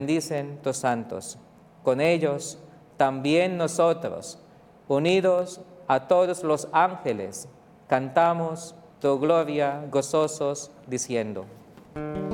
Bendicen tus santos. Con ellos también nosotros, unidos a todos los ángeles, cantamos tu gloria gozosos diciendo.